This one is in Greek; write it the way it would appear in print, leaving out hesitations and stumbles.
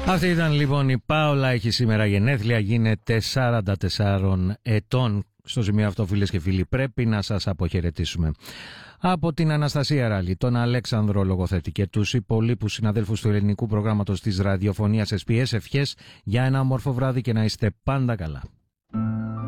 Αυτή ήταν λοιπόν η Πάολα, έχει σήμερα γενέθλια, γίνεται 44 ετών. Στο σημείο αυτό, φίλες και φίλοι, πρέπει να σας αποχαιρετήσουμε. Από την Αναστασία Ράλη, τον Αλέξανδρο Λογοθέτη και τους υπολείπους συναδέλφους του ελληνικού προγράμματος της ραδιοφωνίας SPS, ευχές για ένα όμορφο βράδυ και να είστε πάντα καλά.